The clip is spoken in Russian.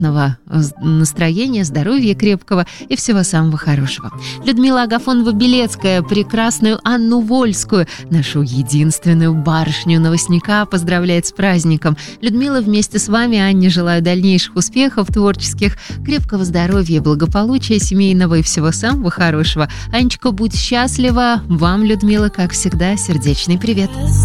настроения, здоровья крепкого и всего самого хорошего. Людмила Агафонова-Белецкая, прекрасную Анну Вольскую, нашу единственную барышню новостника, поздравляет с праздником. Людмила, вместе с вами, Анне, желаю дальнейших успехов творческих, крепкого здоровья, благополучия семейного и всего самого хорошего. Анечка, будь счастлива. Вам, Людмила, как всегда, сердечный привет.